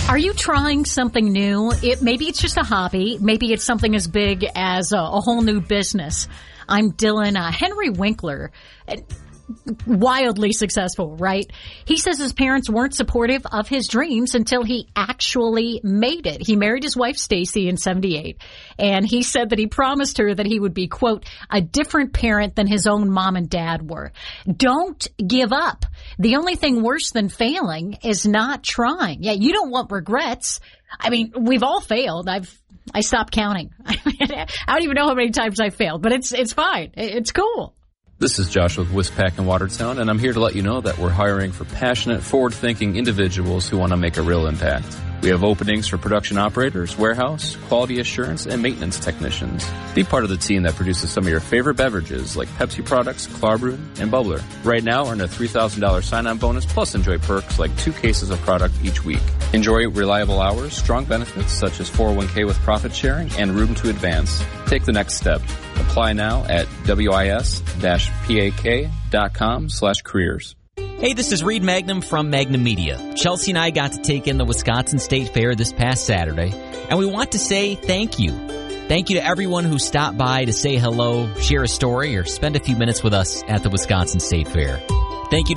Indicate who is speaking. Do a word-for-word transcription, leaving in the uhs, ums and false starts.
Speaker 1: Are you trying something new? It, maybe it's just a hobby. Maybe it's something as big as a, a whole new business. I'm Dylan. Uh, Henry Winkler, wildly successful, right? He says his parents weren't supportive of his dreams until he actually made it. He married his wife, Stacy, in seventy-eight, and he said that he promised her that he would be, quote, a different parent than his own mom and dad were. Don't give up. The only thing worse than failing is not trying. Yeah, you don't want regrets. I mean, we've all failed. I've I stopped counting. I don't even know how many times I failed, but it's it's fine. It's cool.
Speaker 2: This is Josh with Wispack in Watertown, and I'm here to let you know that we're hiring for passionate, forward-thinking individuals who want to make a real impact. We have openings for production operators, warehouse, quality assurance, and maintenance technicians. Be part of the team that produces some of your favorite beverages like Pepsi products, Clarbrew, and Bubbler. Right now, earn a three thousand dollars sign-on bonus plus enjoy perks like two cases of product each week. Enjoy reliable hours, strong benefits such as four oh one k with profit sharing, and room to advance. Take the next step. Apply now at wis-pak.com slash careers.
Speaker 3: Hey, this is Reed Magnum from Magnum Media. Chelsea and I got to take in the Wisconsin State Fair this past Saturday, and we want to say thank you. Thank you to everyone who stopped by to say hello, share a story, or spend a few minutes with us at the Wisconsin State Fair. Thank you to